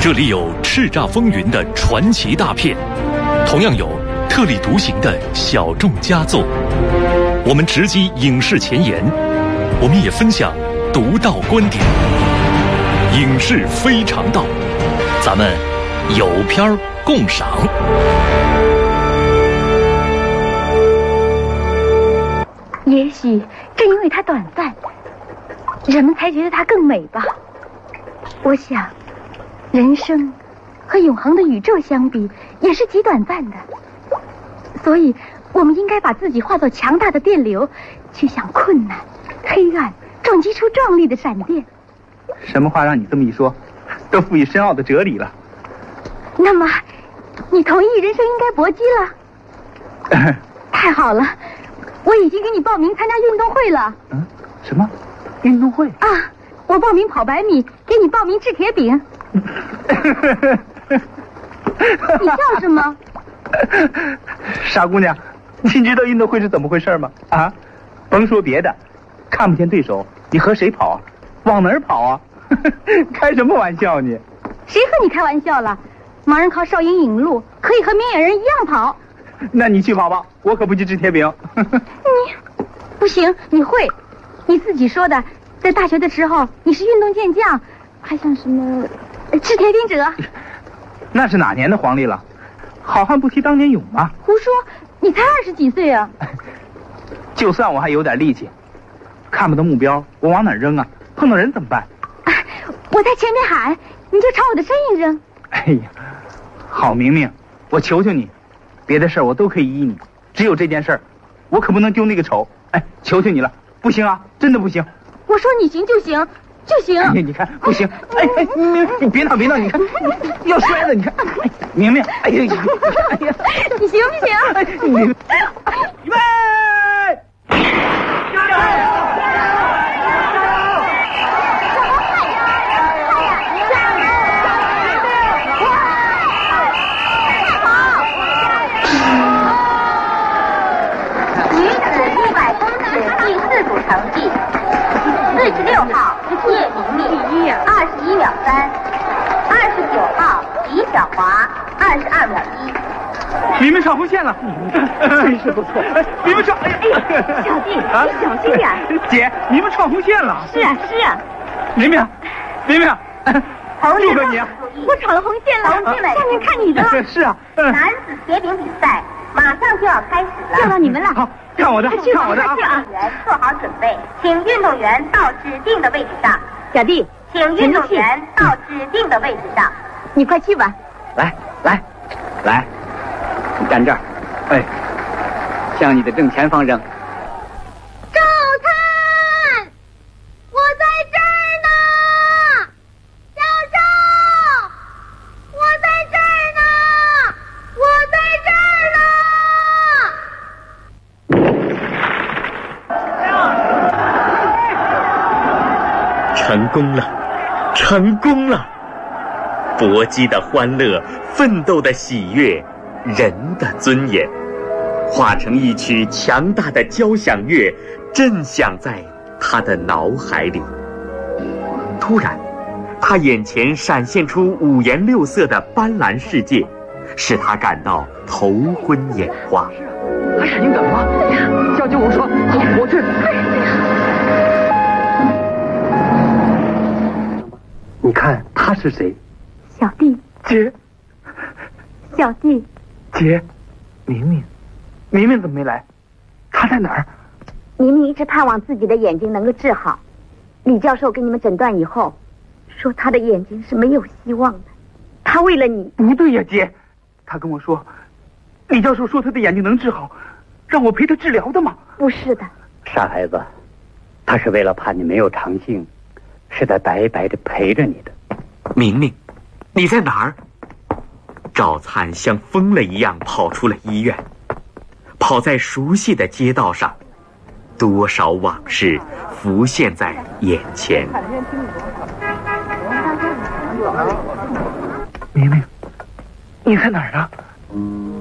这里有叱咤风云的传奇大片，同样有特立独行的小众佳作。我们直击影视前沿，我们也分享独到观点。影视非常道，咱们有片儿共赏。 也许正因为它短暂，人们才觉得它更美吧。我想人生和永恒的宇宙相比也是极短暂的，所以我们应该把自己化作强大的电流，去向困难黑暗撞击出壮丽的闪电。 什么话让你这么一说，都赋予深奥的哲理了。 那么你同意人生应该搏击了？太好了，我已经给你报名参加运动会了。 什么运动会啊？我报名跑100米，给你报名掷铁饼。你笑什么？ 傻姑娘，你知道运动会是怎么回事吗？啊，甭说别的，看不见对手，你和谁跑啊？往哪儿跑啊？开什么玩笑你？ 谁和你开玩笑了？盲人靠哨音引路，可以和明眼人一样跑。 那你去跑吧，我可不去掷铁饼。 你不行，你会，你自己说的，在大学的时候你是运动健将，还像什么掷铁饼者。 那是哪年的黄历了？好汉不提当年勇嘛。 胡说，你才20几岁啊！ 就算我还有点力气，看不到目标，我往哪扔啊？碰到人怎么办？ 我在前面喊，你就朝我的身影扔。 哎呀，好明明，我求求你，别的事儿我都可以依你，只有这件事儿，我可不能丢那个丑。哎，求求你了，不行啊，真的不行。 我说你行就行，就行。 哎呀，你看不行，明明，你别闹别闹，你看要摔了，你看，明明，哎呀，哎呀， 你行不行？ 你，预备，加油！ 成绩46号叶明明21秒3，29号李小华22秒1。 你们上红线了，真是不错。你们上，哎呀，小弟，你小心点。 姐，你们闯红线了。 是啊，是啊。 明明，祝贺你啊！ 我闯了红线了，下面看你的了。 是啊。 男子铁饼比赛马上就要开始了， 叫到你们了。 好，看我的，看我的啊！ 运动员做好准备，请运动员到指定的位置上。 小弟， 请运动员到指定的位置上。 你快去吧。 来，你站这儿。 哎， 向你的正前方扔。 赵灿，我在这儿呢。小赵，我在这儿呢，我在这儿呢。 成功了！搏击的欢乐，奋斗的喜悦，人的尊严，化成一曲强大的交响乐，震响在他的脑海里。突然，他眼前闪现出五颜六色的斑斓世界，使他感到头昏眼花。 还是你怎么了？叫救护车，我去。你看他是谁？ 小弟。 姐。 小弟。 姐，明明怎么没来？他在哪儿？ 明明一直盼望自己的眼睛能够治好，李教授给你们诊断以后，说他的眼睛是没有希望的。他为了你。 不对呀，姐，他跟我说，李教授说他的眼睛能治好，让我陪他治疗的嘛。 不是的， 傻孩子，他是为了怕你没有长性，是在白白的陪着你的。 明明，你在哪儿？赵灿像疯了一样跑出了医院，跑在熟悉的街道上，多少往事浮现在眼前。 明明，你在哪儿啊？